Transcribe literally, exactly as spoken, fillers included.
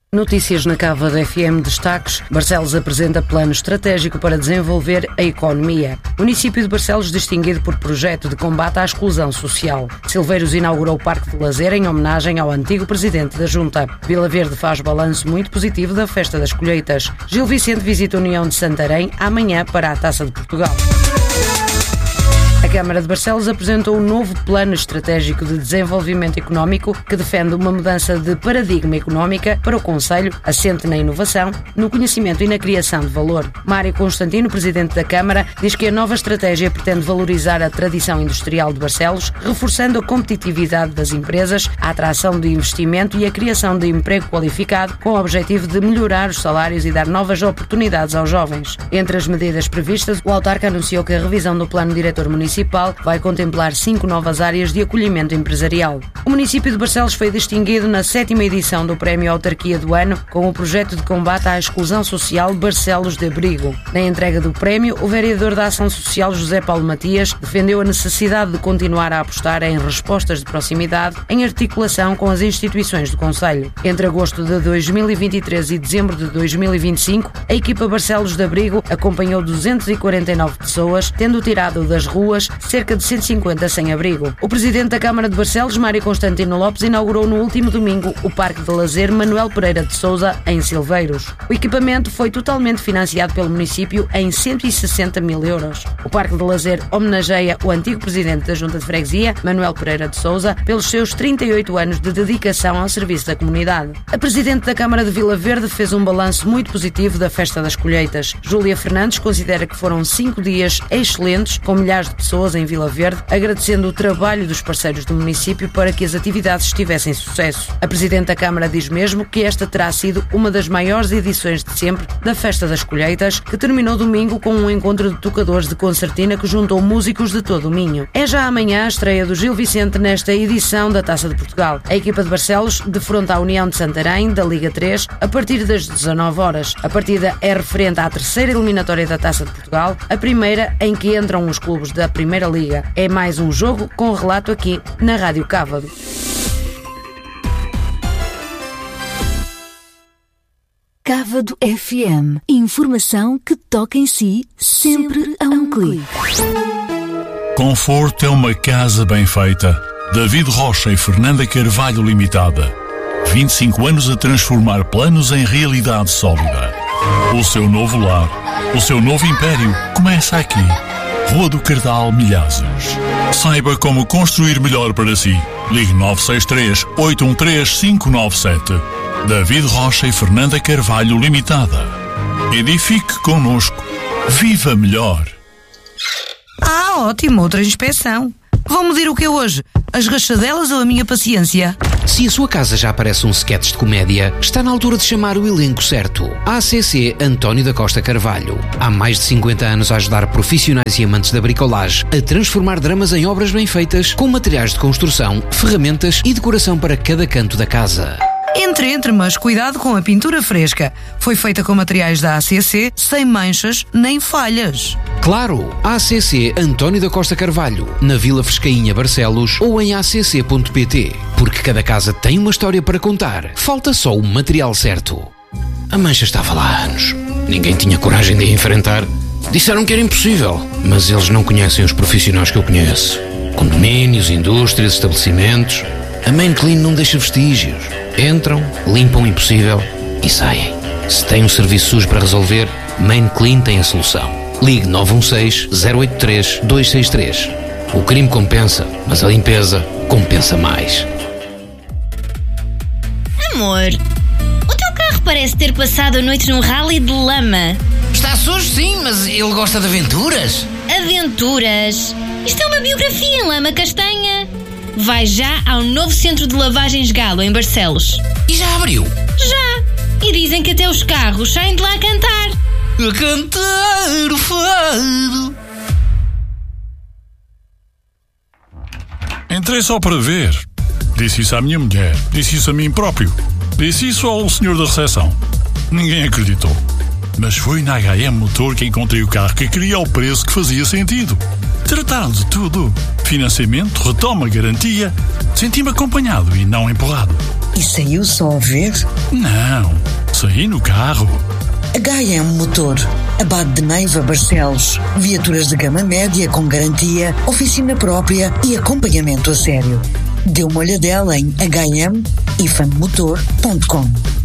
Notícias na Cava da F M. Destaques. Barcelos apresenta plano estratégico para desenvolver a economia. Município de Barcelos distinguido por projeto de combate à exclusão social. Silveiros inaugurou o Parque de Lazer em homenagem ao antigo presidente da Junta. Vila Verde faz balanço muito positivo da Festa das Colheitas. Gil Vicente visita a União de Santarém amanhã para a Taça de Portugal. A Câmara de Barcelos apresentou um novo plano estratégico de desenvolvimento económico que defende uma mudança de paradigma económica para o concelho, assente na inovação, no conhecimento e na criação de valor. Mário Constantino, presidente da Câmara, diz que a nova estratégia pretende valorizar a tradição industrial de Barcelos, reforçando a competitividade das empresas, a atração de investimento e a criação de emprego qualificado, com o objetivo de melhorar os salários e dar novas oportunidades aos jovens. Entre as medidas previstas, o autarca anunciou que a revisão do plano diretor municipal vai contemplar cinco novas áreas de acolhimento empresarial. O município de Barcelos foi distinguido na sétima edição do Prémio Autarquia do Ano com o projeto de combate à exclusão social Barcelos de Abrigo. Na entrega do prémio, o vereador da Ação Social José Paulo Matias defendeu a necessidade de continuar a apostar em respostas de proximidade em articulação com as instituições do concelho. Entre agosto de dois mil e vinte e três e dezembro de dois mil e vinte e cinco, a equipa Barcelos de Abrigo acompanhou duzentas e quarenta e nove pessoas, tendo tirado das ruas cerca de cento e cinquenta sem-abrigo. O presidente da Câmara de Barcelos, Mário Constantino Lopes, inaugurou no último domingo o Parque de Lazer Manuel Pereira de Sousa, em Silveiros. O equipamento foi totalmente financiado pelo município em cento e sessenta mil euros. O Parque de Lazer homenageia o antigo presidente da Junta de Freguesia, Manuel Pereira de Sousa, pelos seus trinta e oito anos de dedicação ao serviço da comunidade. A presidente da Câmara de Vila Verde fez um balanço muito positivo da Festa das Colheitas. Júlia Fernandes considera que foram cinco dias excelentes, com milhares de pessoas em Vila Verde, agradecendo o trabalho dos parceiros do município para que as atividades tivessem sucesso. A Presidente da Câmara diz mesmo que esta terá sido uma das maiores edições de sempre da Festa das Colheitas, que terminou domingo com um encontro de tocadores de concertina que juntou músicos de todo o Minho. É já amanhã a estreia do Gil Vicente nesta edição da Taça de Portugal. A equipa de Barcelos defronta a União de Santarém, da Liga três, a partir das dezanove horas. A partida é referente à terceira eliminatória da Taça de Portugal, a primeira em que entram os clubes da Primeira Liga. É mais um jogo com relato aqui na Rádio Cávado. Cávado F M. Informação que toca em si, sempre a um clique. Conforto é uma casa bem feita. David Rocha e Fernanda Carvalho Limitada. vinte e cinco anos a transformar planos em realidade sólida. O seu novo lar, o seu novo império começa aqui. Rua do Cardal, Milhazes. Saiba como construir melhor para si. Ligue nove seis três, oito um três, cinco nove sete. David Rocha e Fernanda Carvalho Limitada. Edifique connosco. Viva melhor. Ah, ótimo, outra inspeção. Vão medir o que é hoje? As rachadelas ou a minha paciência? Se a sua casa já parece um sketch de comédia, está na altura de chamar o elenco certo. A C C António da Costa Carvalho. Há mais de cinquenta anos a ajudar profissionais e amantes da bricolagem a transformar dramas em obras bem feitas, com materiais de construção, ferramentas e decoração para cada canto da casa. Entre, entre, mas cuidado com a pintura fresca. Foi feita com materiais da A C C, sem manchas nem falhas. Claro, A C C António da Costa Carvalho, na Vila Frescainha, Barcelos, ou em a c c ponto p t. Porque cada casa tem uma história para contar. Falta só o material certo. A mancha estava lá há anos. Ninguém tinha coragem de a enfrentar. Disseram que era impossível, mas eles não conhecem os profissionais que eu conheço. Condomínios, indústrias, estabelecimentos. A Main Clean não deixa vestígios. Entram, limpam o impossível e saem. Se tem um serviço sujo para resolver, Main Clean tem a solução. Ligue nove um seis, zero oito três, dois seis três. O crime compensa, mas a limpeza compensa mais. Amor, o teu carro parece ter passado a noite num rally de lama. Está sujo, sim, mas ele gosta de aventuras. Aventuras? Isto é uma biografia em lama castanha. Vai já ao novo centro de lavagens Galo, em Barcelos. E já abriu? Já! E dizem que até os carros saem de lá a cantar. A cantar o fado. Entrei só para ver. Disse isso à minha mulher. Disse isso a mim próprio. Disse isso ao senhor da recepção. Ninguém acreditou. Mas foi na H M Motor que encontrei o carro que queria ao preço que fazia sentido. Trataram de tudo. Financiamento, retoma, garantia. Senti-me acompanhado e não empurrado. E saiu só a ver? Não, saí no carro. H M Motor, Abade de Neiva, Barcelos. Viaturas de gama média com garantia, oficina própria e acompanhamento a sério. Dê uma olhadela em h m ifan motor ponto com.